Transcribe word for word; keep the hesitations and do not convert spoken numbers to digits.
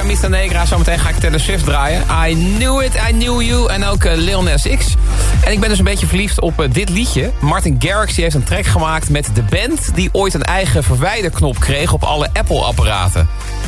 Mista Negra. Zometeen ga ik Taylor Swift draaien. I Knew It, I Knew You. En ook uh, Lil Nas X. En ik ben dus een beetje verliefd op uh, dit liedje. Martin Garrix die heeft een track gemaakt met de band... die ooit een eigen verwijderknop kreeg op alle Apple-apparaten.